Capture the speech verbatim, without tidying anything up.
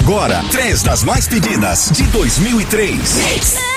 agora três das mais pedidas de dois mil e três.